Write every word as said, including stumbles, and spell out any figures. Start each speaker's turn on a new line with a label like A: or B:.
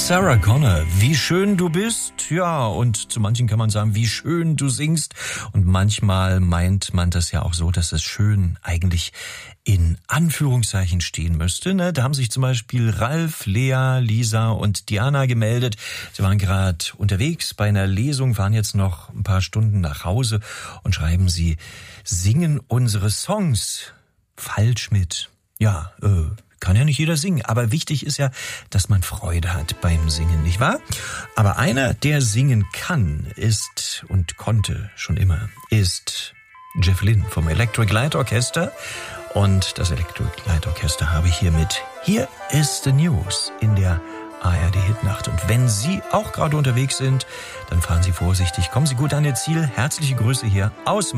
A: Sarah Connor, wie schön du bist. Ja, und zu manchen kann man sagen, wie schön du singst. Und manchmal meint man das ja auch so, dass das schön eigentlich in Anführungszeichen stehen müsste. Ne? Da haben sich zum Beispiel Ralf, Lea, Lisa und Diana gemeldet. Sie waren gerade unterwegs bei einer Lesung, waren jetzt noch ein paar Stunden nach Hause und schreiben, sie singen unsere Songs falsch mit. Ja, äh, kann ja nicht jeder singen, aber wichtig ist ja, dass man Freude hat beim Singen, nicht wahr? Aber einer, der singen kann, ist und konnte schon immer, ist Jeff Lynne vom Electric Light Orchester. Und das Electric Light Orchester habe ich hier mit Here is the News in der A R D-Hitnacht. Und wenn Sie auch gerade unterwegs sind, dann fahren Sie vorsichtig, kommen Sie gut an Ihr Ziel. Herzliche Grüße hier aus